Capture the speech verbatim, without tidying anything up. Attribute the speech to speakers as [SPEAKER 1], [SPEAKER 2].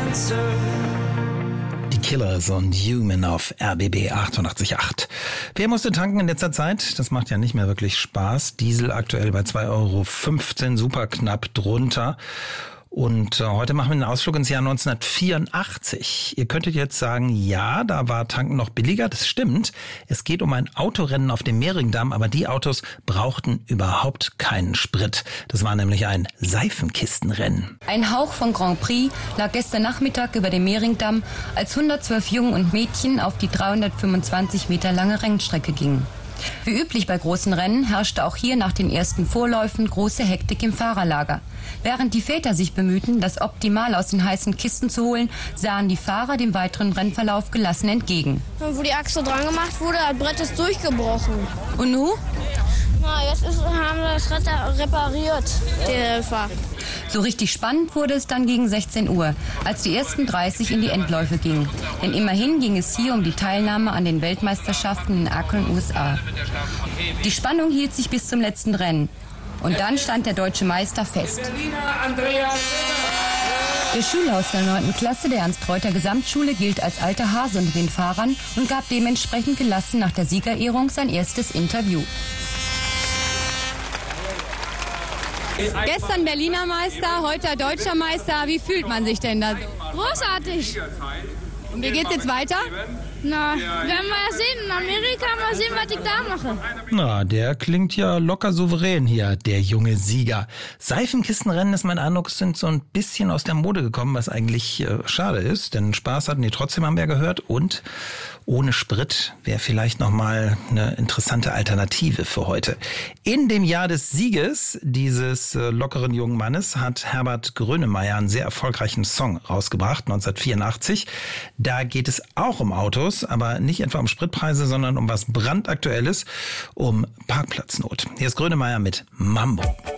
[SPEAKER 1] answer.
[SPEAKER 2] Die Killers und Human auf R B B achtundachtzig Komma acht. Wer musste tanken in letzter Zeit? Das macht ja nicht mehr wirklich Spaß. Diesel aktuell bei zwei Euro fünfzehn, super knapp drunter. Und äh, heute machen wir einen Ausflug ins Jahr neunzehnhundertvierundachtzig. Ihr könntet jetzt sagen, ja, da war Tanken noch billiger. Das stimmt. Es geht um ein Autorennen auf dem Mehringdamm, aber die Autos brauchten überhaupt keinen Sprit. Das war nämlich ein Seifenkistenrennen.
[SPEAKER 3] Ein Hauch von Grand Prix lag gestern Nachmittag über dem Mehringdamm, als hundertzwölf Jungen und Mädchen auf die dreihundertfünfundzwanzig Meter lange Rennstrecke gingen. Wie üblich bei großen Rennen herrschte auch hier nach den ersten Vorläufen große Hektik im Fahrerlager. Während die Väter sich bemühten, das Optimal aus den heißen Kisten zu holen, sahen die Fahrer dem weiteren Rennverlauf gelassen entgegen.
[SPEAKER 4] Wo die Achse dran gemacht wurde, das Brett ist durchgebrochen.
[SPEAKER 3] Und nun?
[SPEAKER 4] Na, jetzt ist, haben wir das Rad repariert, die Helfer.
[SPEAKER 3] So richtig spannend wurde es dann gegen sechzehn Uhr, als die ersten dreißig in die Endläufe gingen. Denn immerhin ging es hier um die Teilnahme an den Weltmeisterschaften in Akron, U S A. Die Spannung hielt sich bis zum letzten Rennen. Und dann stand der deutsche Meister fest. Der Schüler aus der neunten Klasse der Ernst-Reuter Gesamtschule gilt als alter Hase unter den Fahrern und gab dementsprechend gelassen nach der Siegerehrung sein erstes Interview.
[SPEAKER 5] Gestern Berliner Meister, heute Deutscher Meister. Wie fühlt man sich denn da?
[SPEAKER 4] Großartig.
[SPEAKER 5] Und wie geht's jetzt weiter?
[SPEAKER 4] Na, werden wir ja sehen. In Amerika mal sehen, was ich da mache.
[SPEAKER 2] Na, der klingt ja locker souverän hier, der junge Sieger. Seifenkistenrennen, ist mein Eindruck, sind so ein bisschen aus der Mode gekommen, was eigentlich äh, schade ist, denn Spaß hatten die trotzdem, haben wir gehört. Und ohne Sprit wäre vielleicht nochmal eine interessante Alternative für heute. In dem Jahr des Sieges dieses äh, lockeren jungen Mannes hat Herbert Grönemeyer einen sehr erfolgreichen Song rausgebracht, neunzehnhundertvierundachtzig. Da geht es auch um Autos, aber nicht etwa um Spritpreise, sondern um was brandaktuelles, um Parkplatznot. Hier ist Grönemeyer mit Mambo.